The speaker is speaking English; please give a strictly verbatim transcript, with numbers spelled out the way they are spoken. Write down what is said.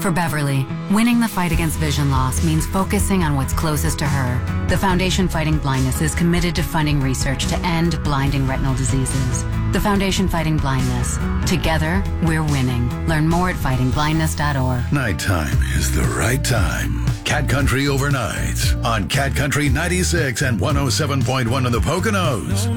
For Beverly, winning the fight against vision loss means focusing on what's closest to her. The Foundation Fighting Blindness is committed to funding research to end blinding retinal diseases. The Foundation Fighting Blindness. Together, we're winning. Learn more at fighting blindness dot org. Nighttime is the right time. Cat Country Overnights on Cat Country ninety-six and one oh seven point one in the Poconos.